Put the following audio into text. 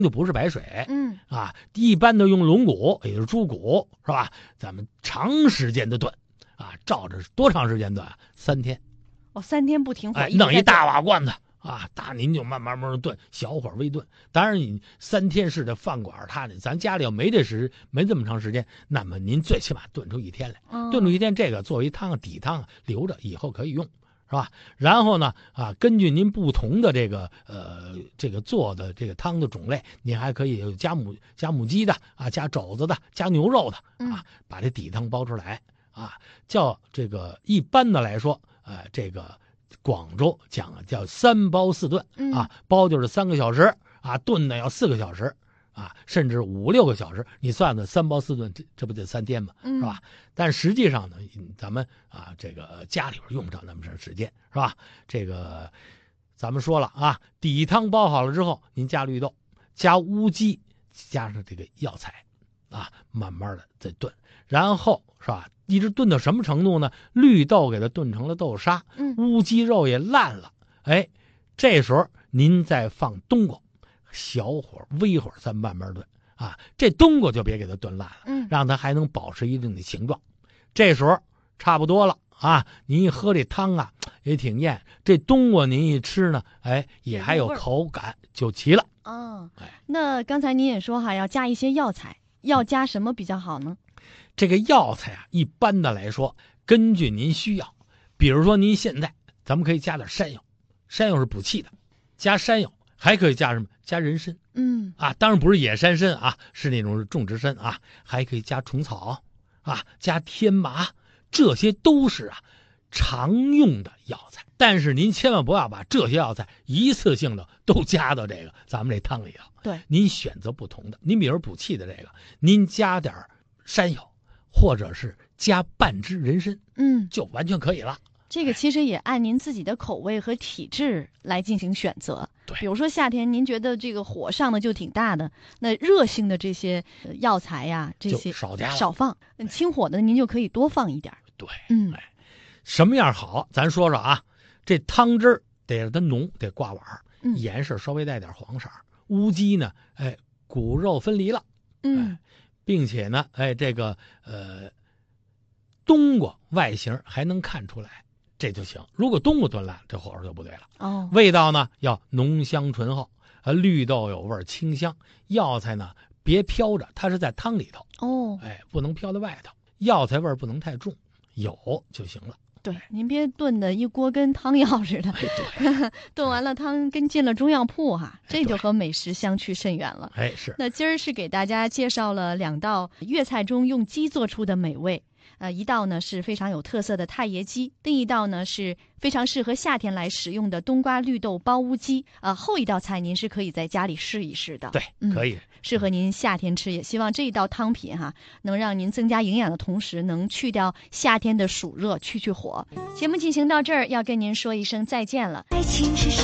就不是白水，一般的用龙骨，也就是猪骨，是吧？咱们长时间的炖，照着多长时间炖？3天。 3天不停火， 弄一大瓦罐子您就慢慢炖，小火微炖。当然，你3天式的饭馆，咱家里要没这么长时间，那么您最起码炖出1天来。炖出1天，这个作为底汤留着，以后可以用。是吧？然后呢，根据您不同的这个做的这个汤的种类，您还可以有加母鸡的加肘子的，加牛肉的把这底汤煲出来叫这个一般的来说，这个广州讲叫3煲4炖煲就是3个小时炖的要4个小时。甚至5、6个小时，你算算3煲4炖，这不得3天吗？是吧？但实际上呢，咱们这个家里边用不着那么长时间，是吧？这个咱们说了底汤煲好了之后，您加绿豆，加乌鸡，加上这个药材慢慢的再炖，然后是吧？一直炖到什么程度呢？绿豆给它炖成了豆沙，乌鸡肉也烂了，这时候您再放冬瓜。小火微火再慢慢炖这冬瓜就别给它炖烂了，让它还能保持一定的形状。这时候差不多了您一喝这汤也挺艳，这冬瓜您一吃呢也还有口感，就齐了。 那刚才您也说要加一些药材，要加什么比较好呢？ 这个药材一般的来说，根据您需要，比如说您现在咱们可以加点山药，山药是补气的，加山药。还可以加什么？加人参，当然不是野山参是那种种植参还可以加虫草加天麻，这些都是常用的药材。但是您千万不要把这些药材一次性的都加到咱们这汤里头。 对， 您选择不同的，您比如补气的这个，您加点山药，或者是加半支人参，就完全可以了。 这个其实也按您自己的口味和体质来进行选择。 对， 比如说夏天您觉得这个火上的就挺大的，那热性的这些药材这些少放，清火的您就可以多放一点。 对，什么样好？咱说说这汤汁儿得让它浓，得挂碗，颜色稍微带点黄色。乌鸡呢，骨肉分离了，并且呢，这个冬瓜外形还能看出来。这就行。如果冬瓜炖烂，这火候就不对了。味道呢要浓香醇厚，绿豆有味清香，药材呢别飘着，它是在汤里头。不能飘在外头，药材味不能太重，有就行了。 对，您别炖的一锅跟汤药似的。炖完了汤跟进了中药铺这就和美食相去甚远了。 是。 那今儿是给大家介绍了2道粤菜中用鸡做出的美味。一道呢是非常有特色的太爷鸡，另一道呢是非常适合夏天来食用的冬瓜绿豆煲乌鸡。后一道菜您是可以在家里试一试的。 对，可以， 适合您夏天吃。也希望这一道汤品能让您增加营养的同时，能去掉夏天的暑热，去火。节目进行到这儿，要跟您说一声再见了。爱情是